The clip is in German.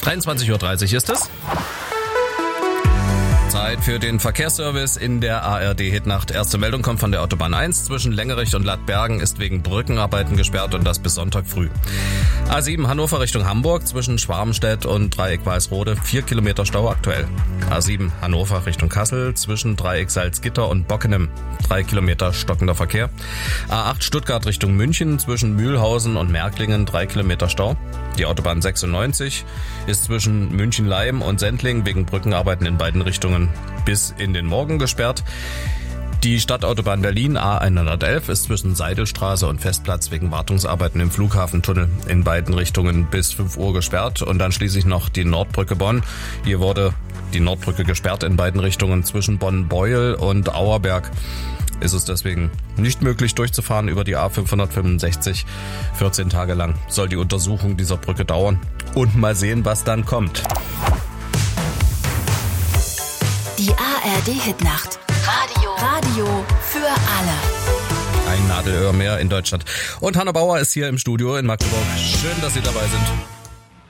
23:30 Uhr ist es. Zeit für den Verkehrsservice in der ARD-Hitnacht. Erste Meldung kommt von der Autobahn 1. Zwischen Längerich und Lattbergen ist wegen Brückenarbeiten gesperrt und das bis Sonntag früh. A7 Hannover Richtung Hamburg zwischen Schwarmstedt und Dreieck Weißrode 4 Kilometer Stau aktuell. A7 Hannover Richtung Kassel zwischen Dreieck Salzgitter und Bockenem 3 Kilometer stockender Verkehr. A8 Stuttgart Richtung München zwischen Mühlhausen und Märklingen 3 Kilometer Stau. Die Autobahn 96 ist zwischen München-Leim und Sendling wegen Brückenarbeiten in beiden Richtungen bis in den Morgen gesperrt. Die Stadtautobahn Berlin A111 ist zwischen Seidelstraße und Festplatz wegen Wartungsarbeiten im Flughafentunnel in beiden Richtungen bis 5 Uhr gesperrt. Und dann schließlich noch die Nordbrücke Bonn. Hier wurde die Nordbrücke gesperrt in beiden Richtungen zwischen Bonn-Beuel und Auerberg. Ist es deswegen nicht möglich durchzufahren über die A565. 14 Tage lang soll die Untersuchung dieser Brücke dauern. Und mal sehen, was dann kommt. Die ARD-Hitnacht. Radio für alle. Ein Nadelöhr mehr in Deutschland. Und Hanna Bauer ist hier im Studio in Magdeburg. Schön, dass Sie dabei sind.